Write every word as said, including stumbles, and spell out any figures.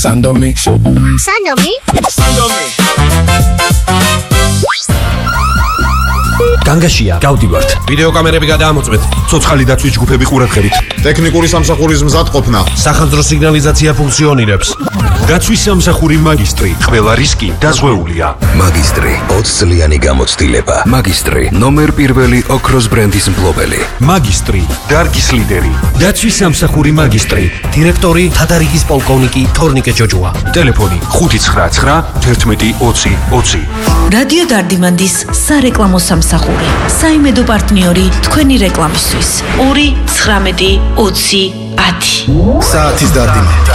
სანდომი. სანდომი? სანდომი. განგაშია, გავდივართ. ვიდეო კამერები გადაამოწმეთ. ცოცხალი დაცვის ჯგუფები ყურადღებით. ტექნიკური სამსახურის მზადყოფნა. სახანძრო სიგნალიზაცია ფუნქციონირებს. დაცვის სამსახური მაგისტრი. ყველა რისკი დაზღვეულია. მაგისტრი ოცი წლიანი გამოცდილება. მაგისტრი ნომერ პირველი ოქროს ბრენდის მფლობელი. მაგისტრი, დარგის ლიდერი. დაცვის სამსახური მაგისტრი. დირექტორი თადარიგის პოლკოვნიკი თორნიკე ჯოჯოა. ტელეფონი ხუთი ცხრა ცხრა ერთმეტი ოცი ოცი. რადიო დარდიმანდის სარეკლამო სამსახური. საიმედო პარტნიორი თქვენი რეკლამისთვის. ორი ცხრამეტი ოცი ათი. საათის დარდიმანდი.